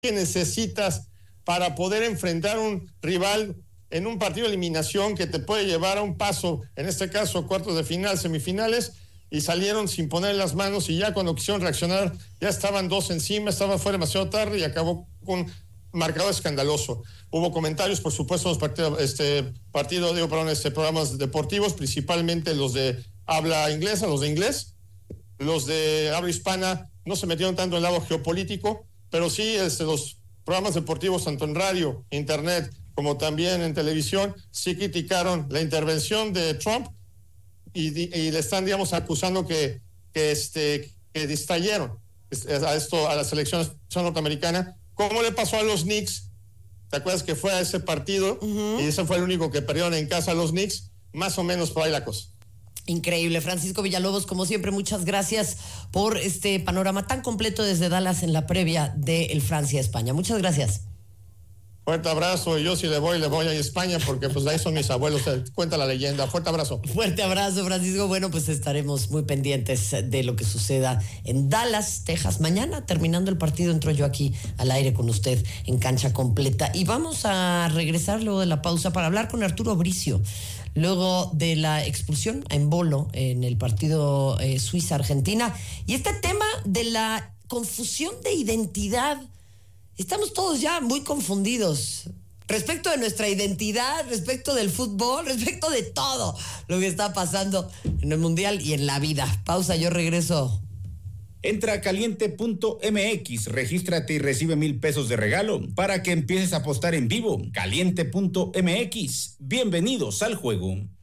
que necesitas para poder enfrentar a un rival en un partido de eliminación que te puede llevar a un paso, en este caso cuartos de final, semifinales, y salieron sin poner las manos, y ya cuando quisieron reaccionar ya estaban dos encima, estaba fuera demasiado tarde y acabó con marcador escandaloso. Hubo comentarios, por supuesto, en los programas deportivos, principalmente los de habla inglesa, los de inglés. Los de habla hispana no se metieron tanto en el lado geopolítico, pero sí los programas deportivos, tanto en radio, internet, como también en televisión, sí criticaron la intervención de Trump y le están, digamos, acusando que distrayeron a la selección norteamericana, como le pasó a los Knicks. ¿Te acuerdas que fue a ese partido? Y ese fue el único que perdieron en casa a los Knicks. Más o menos por ahí la cosa. Increíble. Francisco Villalobos, como siempre, muchas gracias por este panorama tan completo desde Dallas en la previa del Francia-España. Muchas gracias. Fuerte abrazo. Yo sí le voy a España porque pues ahí son mis abuelos. Cuenta la leyenda. Fuerte abrazo. Fuerte abrazo, Francisco. Bueno, pues estaremos muy pendientes de lo que suceda en Dallas, Texas. Mañana, terminando el partido, entro yo aquí al aire con usted en Cancha Completa. Y vamos a regresar luego de la pausa para hablar con Arturo Bricio. Luego de la expulsión a Embolo en el partido Suiza-Argentina. Y este tema de la confusión de identidad. Estamos todos ya muy confundidos respecto de nuestra identidad, respecto del fútbol, respecto de todo lo que está pasando en el Mundial y en la vida. Pausa, yo regreso. Entra a caliente.mx, regístrate y recibe 1,000 pesos de regalo para que empieces a apostar en vivo. Caliente.mx, bienvenidos al juego.